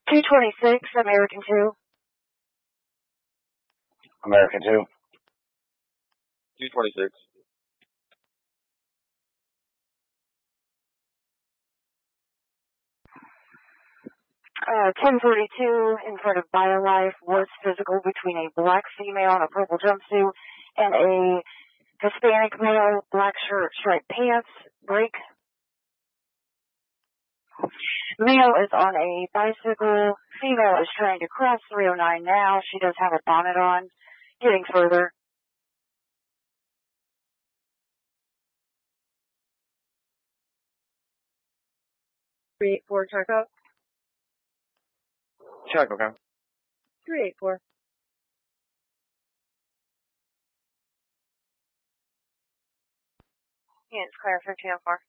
226, American 2. American 2. 226. 1042 in front of BioLife was physical between a black female in a purple jumpsuit and a Hispanic male, black shirt, striped pants, break. Male is on a bicycle. Female is trying to cross 309 now. She does have a bonnet on. Getting further. (384) Charco. Check, okay. 384. It's clear for 204.